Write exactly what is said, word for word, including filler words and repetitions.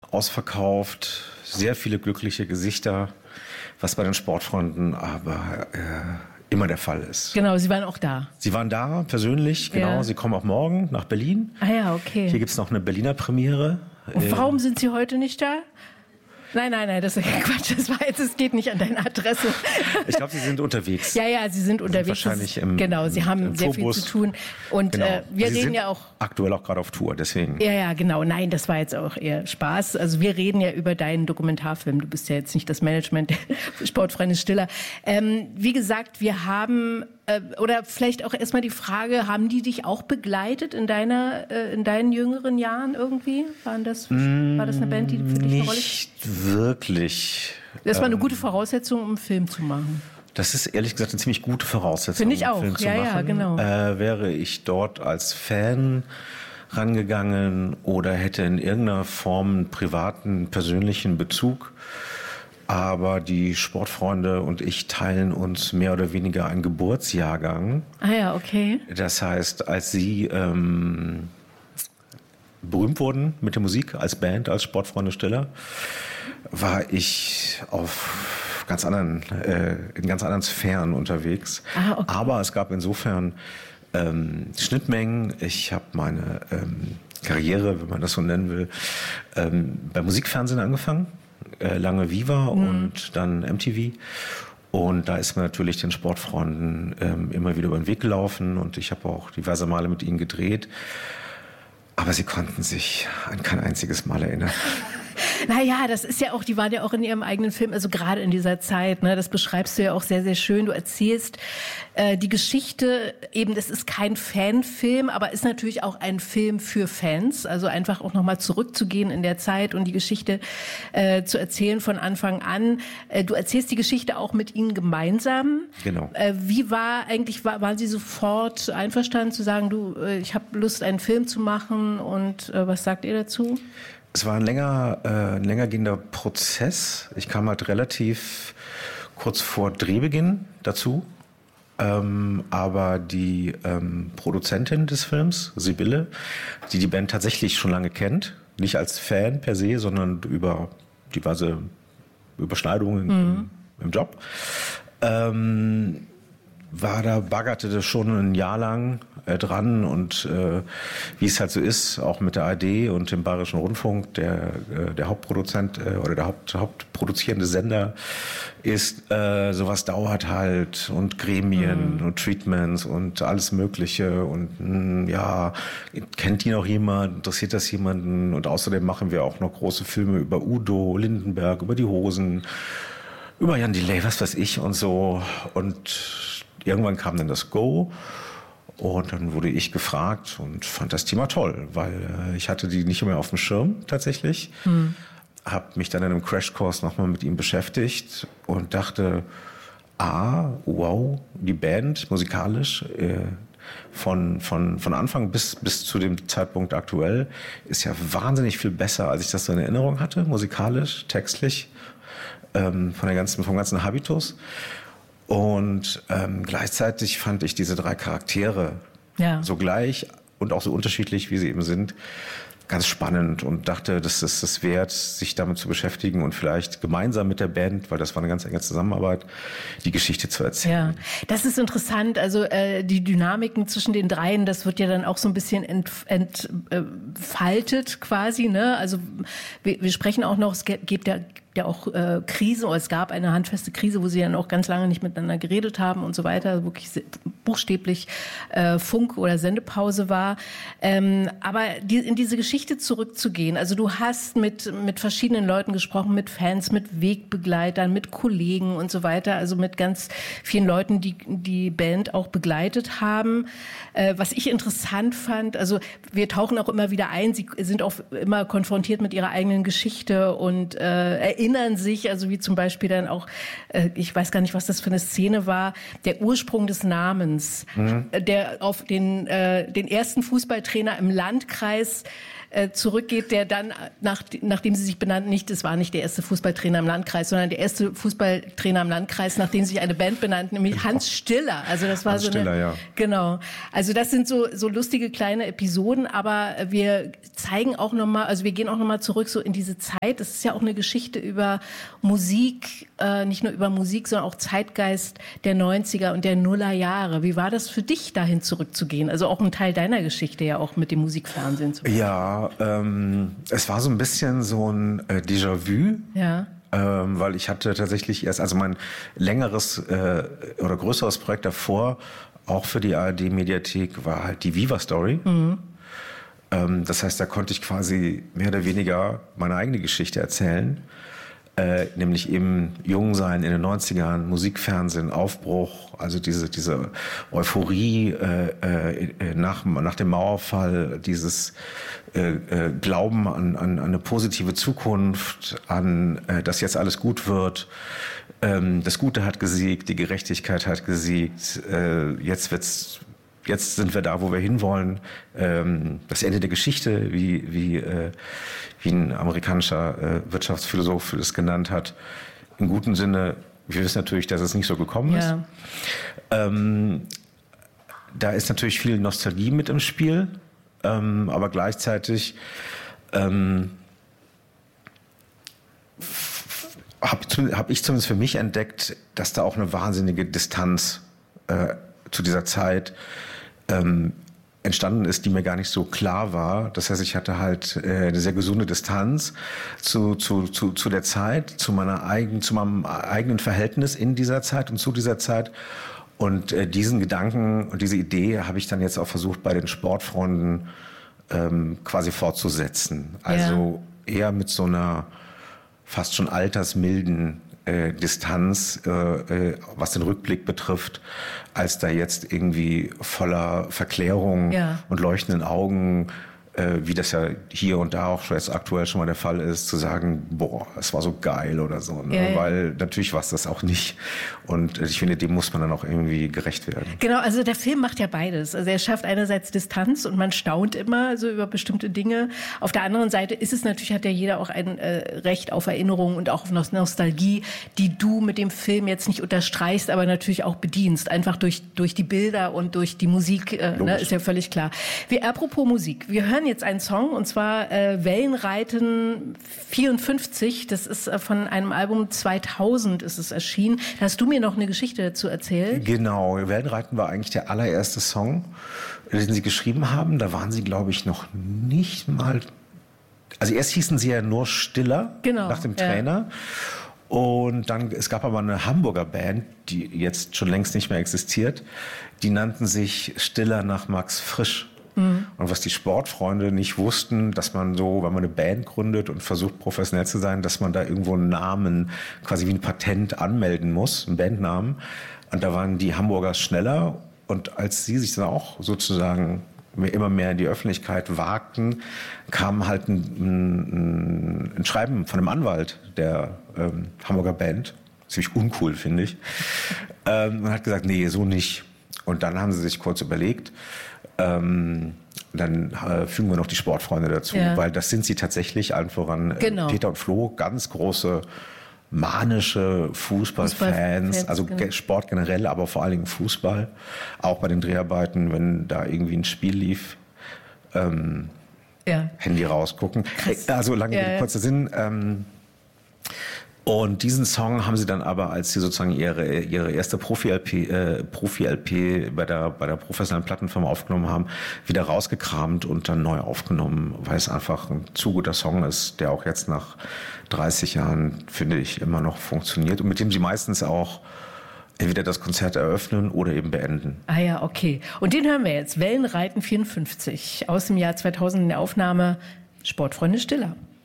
ausverkauft, sehr viele glückliche Gesichter, was bei den Sportfreunden aber äh, immer der Fall ist. Genau, Sie waren auch da. Sie waren da persönlich, genau. Ja. Sie kommen auch morgen nach Berlin. Ah ja, okay. Hier gibt es noch eine Berliner Premiere. Und warum äh, sind Sie heute nicht da? Nein, nein, nein, das ist Quatsch. Das war jetzt, es geht nicht an deine Adresse. Ich glaube, Sie sind unterwegs. Ja, ja, Sie sind unterwegs. Sind wahrscheinlich im, genau, Sie haben im sehr viel zu tun. Und genau. äh, wir Sie reden sind ja auch aktuell auch gerade auf Tour, deswegen. Ja, ja, genau. Nein, das war jetzt auch eher Spaß. Also wir reden ja über deinen Dokumentarfilm. Du bist ja jetzt nicht das Management der Sportfreunde Stiller. Ähm, wie gesagt, wir haben äh, oder vielleicht auch erstmal die Frage: Haben die dich auch begleitet in deiner äh, in deinen jüngeren Jahren irgendwie? Waren das war das eine Band, die für dich eine Rolle? Nicht wirklich. Das war eine gute Voraussetzung, um einen Film zu machen. Das ist ehrlich gesagt eine ziemlich gute Voraussetzung, Finde ich auch. um einen Film ja, zu machen. Ja, genau. Äh, wäre ich dort als Fan rangegangen oder hätte in irgendeiner Form einen privaten, persönlichen Bezug. Aber die Sportfreunde und ich teilen uns mehr oder weniger einen Geburtsjahrgang. Ah ja, okay. Das heißt, als sie ähm, berühmt wurden mit der Musik, als Band, als Sportfreunde Stiller, war ich auf ganz anderen, äh, in ganz anderen Sphären unterwegs. Ah, okay. Aber es gab insofern ähm, Schnittmengen. Ich habe meine ähm, Karriere, wenn man das so nennen will, ähm, beim Musikfernsehen angefangen. Äh, lange Viva mhm. und dann M T V. Und da ist mir natürlich den Sportfreunden ähm, immer wieder über den Weg gelaufen. Und ich habe auch diverse Male mit ihnen gedreht. Aber sie konnten sich an kein einziges Mal erinnern. Naja, das ist ja auch, die waren ja auch in ihrem eigenen Film, also gerade in dieser Zeit, ne, das beschreibst du ja auch sehr, sehr schön. Du erzählst äh, die Geschichte, eben, das ist kein Fanfilm, aber ist natürlich auch ein Film für Fans, also einfach auch nochmal zurückzugehen in der Zeit und die Geschichte äh, zu erzählen von Anfang an. Äh, du erzählst die Geschichte auch mit ihnen gemeinsam. Genau. Äh, wie war eigentlich, war, waren sie sofort einverstanden zu sagen, du, äh, ich habe Lust, einen Film zu machen und äh, was sagt ihr dazu? Es war ein länger, äh, ein länger gehender Prozess. Ich kam halt relativ kurz vor Drehbeginn dazu. Ähm, aber die ähm, Produzentin des Films, Sibylle, die die Band tatsächlich schon lange kennt, nicht als Fan per se, sondern über diverse Überschneidungen mhm. im, im Job, ähm, war da, baggerte das schon ein Jahr lang äh, dran und äh, wie es halt so ist, auch mit der A R D und dem Bayerischen Rundfunk, der äh, der Hauptproduzent äh, oder der Haupt, hauptproduzierende Sender ist, äh, sowas dauert halt und Gremien mhm. und Treatments und alles Mögliche und mh, ja, kennt die noch jemand, interessiert das jemanden und außerdem machen wir auch noch große Filme über Udo Lindenberg, über die Hosen, über Jan Delay, was weiß ich und so und irgendwann kam dann das Go und dann wurde ich gefragt und fand das Thema toll, weil äh, ich hatte die nicht mehr auf dem Schirm tatsächlich. Hm. Habe mich dann in einem Crashkurs nochmal mit ihm beschäftigt und dachte, ah, wow, die Band musikalisch äh, von, von, von Anfang bis, bis zu dem Zeitpunkt aktuell ist ja wahnsinnig viel besser, als ich das so in Erinnerung hatte, musikalisch, textlich, ähm, von der ganzen, vom ganzen Habitus. Und ähm, gleichzeitig fand ich diese drei Charaktere ja. so gleich und auch so unterschiedlich, wie sie eben sind, ganz spannend und dachte, das ist es wert, sich damit zu beschäftigen und vielleicht gemeinsam mit der Band, weil das war eine ganz enge Zusammenarbeit, die Geschichte zu erzählen. Ja, das ist interessant. Also äh, die Dynamiken zwischen den dreien, das wird ja dann auch so ein bisschen entfaltet äh, quasi. Ne? Also wir, wir sprechen auch noch, es gibt ja ja auch äh, Krise, oder es gab eine handfeste Krise, wo sie dann auch ganz lange nicht miteinander geredet haben und so weiter, wirklich buchstäblich äh, Funk- oder Sendepause war. Ähm, aber die, in diese Geschichte zurückzugehen, also du hast mit, mit verschiedenen Leuten gesprochen, mit Fans, mit Wegbegleitern, mit Kollegen und so weiter, also mit ganz vielen Leuten, die die Band auch begleitet haben. Äh, was ich interessant fand, also wir tauchen auch immer wieder ein, sie sind auch immer konfrontiert mit ihrer eigenen Geschichte und äh, erinnern sich, also wie zum Beispiel dann auch, äh, ich weiß gar nicht, was das für eine Szene war, der Ursprung des Namens, mhm. der auf den, äh, den ersten Fußballtrainer im Landkreis äh, zurückgeht, der dann, nach, nachdem Sie sich benannten, nicht, es war nicht der erste Fußballtrainer im Landkreis, sondern der erste Fußballtrainer im Landkreis, nachdem Sie sich eine Band benannten, nämlich Hans Stiller. Also das war Hans so eine, Stiller, ja. Genau. Also das sind so, so lustige kleine Episoden, aber wir zeigen auch nochmal, also wir gehen auch nochmal zurück so in diese Zeit. Das ist ja auch eine Geschichte über Musik, äh, nicht nur über Musik, sondern auch Zeitgeist der neunziger und der Nullerjahre. Wie war das für dich, dahin zurückzugehen? Also auch ein Teil deiner Geschichte ja auch mit dem Musikfernsehen zu machen. Ja, ähm, es war so ein bisschen so ein äh, Déjà-vu. Ja. Ähm, weil ich hatte tatsächlich erst, also mein längeres äh, oder größeres Projekt davor, auch für die A R D-Mediathek, war halt die Viva-Story. Mhm. Ähm, das heißt, da konnte ich quasi mehr oder weniger meine eigene Geschichte erzählen. Äh, nämlich eben jung sein in den neunzigern, Musikfernsehen, Aufbruch, also diese diese Euphorie äh, äh, nach nach dem Mauerfall, dieses äh, äh, Glauben an, an an eine positive Zukunft, an äh, dass jetzt alles gut wird. Ähm, das Gute hat gesiegt, die Gerechtigkeit hat gesiegt. Äh, jetzt wird's Jetzt sind wir da, wo wir hinwollen. Ähm, das Ende der Geschichte, wie, wie, äh, wie ein amerikanischer äh, Wirtschaftsphilosoph es genannt hat. Im guten Sinne, wir wissen natürlich, dass es nicht so gekommen ist. Ja. Ähm, da ist natürlich viel Nostalgie mit im Spiel, ähm, aber gleichzeitig ähm, habe hab ich zumindest für mich entdeckt, dass da auch eine wahnsinnige Distanz äh, zu dieser Zeit ähm, entstanden ist, die mir gar nicht so klar war. Das heißt, ich hatte halt äh, eine sehr gesunde Distanz zu, zu, zu, zu der Zeit, zu meiner eigenen, zu meinem eigenen Verhältnis in dieser Zeit und zu dieser Zeit. Und äh, diesen Gedanken und diese Idee habe ich dann jetzt auch versucht, bei den Sportfreunden ähm, quasi fortzusetzen. Also ja. eher mit so einer fast schon altersmilden Äh, Distanz, äh, äh, was den Rückblick betrifft, als da jetzt irgendwie voller Verklärung ja. und leuchtenden Augen, äh, wie das ja hier und da auch jetzt aktuell schon mal der Fall ist, zu sagen, boah, es war so geil oder so. Ne? Ja, ja. Weil natürlich war es das auch nicht. Und ich finde, dem muss man dann auch irgendwie gerecht werden. Genau, also der Film macht ja beides. Also er schafft einerseits Distanz und man staunt immer so über bestimmte Dinge. Auf der anderen Seite ist es natürlich, hat ja jeder auch ein äh, Recht auf Erinnerung und auch auf Nostalgie, die du mit dem Film jetzt nicht unterstreichst, aber natürlich auch bedienst. Einfach durch, durch die Bilder und durch die Musik, äh, ne, ist ja völlig klar. Wir, apropos Musik, wir hören jetzt einen Song und zwar äh, Wellenreiten vierundfünfzig. Das ist äh, von einem Album zweitausend ist es erschienen. Da hast du mir noch eine Geschichte dazu erzählt. Genau, Wellenreiten war eigentlich der allererste Song, den sie geschrieben haben. Da waren sie, glaube ich, noch nicht mal... Also erst hießen sie ja nur Stiller, genau, nach dem Trainer. Ja. Und dann, es gab aber eine Hamburger Band, die jetzt schon längst nicht mehr existiert. Die nannten sich Stiller nach Max Frisch. Und was die Sportfreunde nicht wussten, dass man so, wenn man eine Band gründet und versucht professionell zu sein, dass man da irgendwo einen Namen, quasi wie ein Patent anmelden muss, einen Bandnamen. Und da waren die Hamburger schneller. Und als sie sich dann auch sozusagen immer mehr in die Öffentlichkeit wagten, kam halt ein, ein, ein Schreiben von einem Anwalt der ähm, Hamburger Band, ziemlich uncool, finde ich, ähm, und hat gesagt, nee, so nicht. Und dann haben sie sich kurz überlegt, Ähm, dann äh, fügen wir noch die Sportfreunde dazu, ja. weil das sind sie tatsächlich, allen voran äh, genau. Peter und Flo, ganz große manische Fußballfans, Fußballfans also genau. Sport generell, aber vor allen Dingen Fußball. Auch bei den Dreharbeiten, wenn da irgendwie ein Spiel lief, ähm, ja. Handy rausgucken. Krass. Also lange ja, ja. kurzer Sinn. Ähm, Und diesen Song haben sie dann aber, als sie sozusagen ihre, ihre erste Profi-L P, äh, Profi-L P bei der, bei der professionellen Plattenfirma aufgenommen haben, wieder rausgekramt und dann neu aufgenommen, weil es einfach ein zu guter Song ist, der auch jetzt nach dreißig Jahren, finde ich, immer noch funktioniert und mit dem sie meistens auch entweder das Konzert eröffnen oder eben beenden. Ah ja, okay. Und den hören wir jetzt. Wellenreiten vierundfünfzig aus dem Jahr zweitausend in der Aufnahme Sportfreunde Stiller.